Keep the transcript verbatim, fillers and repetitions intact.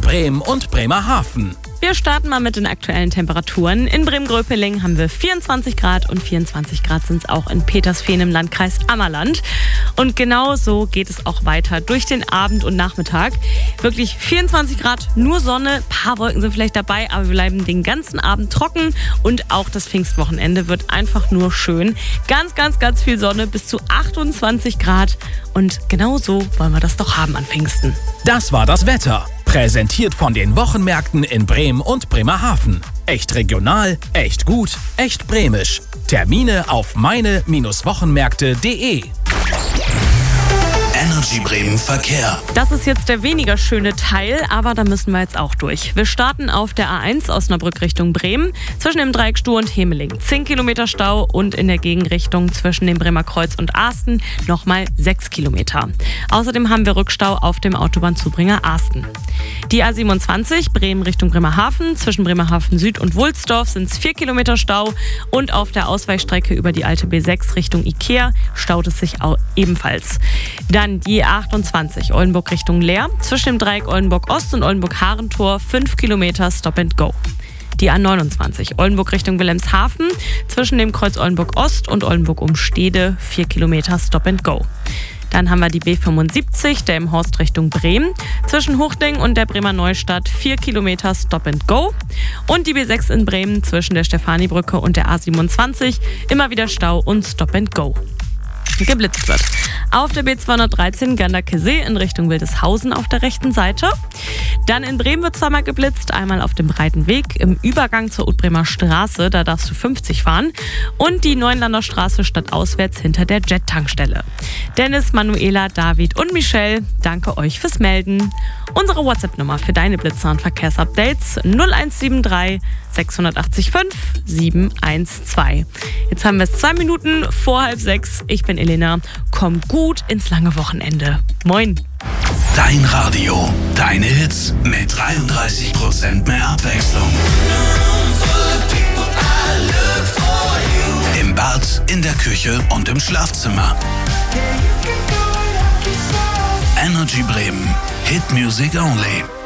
Bremen und Bremerhaven. Wir starten mal mit den aktuellen Temperaturen. In Bremen-Gröpeling haben wir vierundzwanzig Grad und vierundzwanzig Grad sind es auch in Petersfehn im Landkreis Ammerland. Und genau so geht es auch weiter durch den Abend und Nachmittag. Wirklich vierundzwanzig Grad, nur Sonne, ein paar Wolken sind vielleicht dabei, aber wir bleiben den ganzen Abend trocken und auch das Pfingstwochenende wird einfach nur schön. Ganz, ganz, ganz viel Sonne, bis zu achtundzwanzig Grad und genau so wollen wir das doch haben an Pfingsten. Das war das Wetter. Präsentiert von den Wochenmärkten in Bremen und Bremerhaven. Echt regional, echt gut, echt bremisch. Termine auf meine Wochenmärkte punkt de. Energy Bremen Verkehr. Das ist jetzt der weniger schöne Teil, aber da müssen wir jetzt auch durch. Wir starten auf der A eins Osnabrück Richtung Bremen, zwischen dem Dreieck Stuhr und Hemeling. zehn Kilometer Stau und in der Gegenrichtung zwischen dem Bremer Kreuz und Asten nochmal sechs Kilometer. Außerdem haben wir Rückstau auf dem Autobahnzubringer Asten. Die A siebenundzwanzig Bremen Richtung Bremerhaven, zwischen Bremerhaven Süd und Wulsdorf sind es vier Kilometer Stau und auf der Ausweichstrecke über die alte B sechs Richtung Ikea staut es sich auch ebenfalls. Dann die A achtundzwanzig Oldenburg Richtung Leer, zwischen dem Dreieck Oldenburg Ost und Oldenburg Harentor fünf Kilometer Stop and Go. Die A neunundzwanzig Oldenburg Richtung Wilhelmshaven, zwischen dem Kreuz Oldenburg Ost und Oldenburg Umstede vier Kilometer Stop and Go. Dann haben wir die B fünfundsiebzig, der im Horst Richtung Bremen, zwischen Hochding und der Bremer Neustadt vier Kilometer Stop and Go. Und die B sechs in Bremen zwischen der Stefanibrücke und der A siebenundzwanzig, immer wieder Stau und Stop and Go. Geblitzt wird. Auf der B zweihundertdreizehn Ganderkesee in Richtung Wildeshausen auf der rechten Seite. Dann in Bremen wird zweimal geblitzt, einmal auf dem breiten Weg im Übergang zur Utbremer Straße, da darfst du fünfzig fahren. Und die Neuenlander Straße stadtauswärts hinter der Jet-Tankstelle. Dennis, Manuela, David und Michelle, danke euch fürs Melden. Unsere WhatsApp-Nummer für deine Blitzer- und Verkehrsupdates null eins sieben drei sechs acht fünf sieben eins zwei. Jetzt haben wir es zwei Minuten vor halb sechs. Ich bin Elena. Komm gut ins lange Wochenende. Moin. Dein Radio, deine Hits mit dreiunddreißig Prozent mehr Abwechslung. Im Bad, in der Küche und im Schlafzimmer. Energy Bremen. Hit Music Only.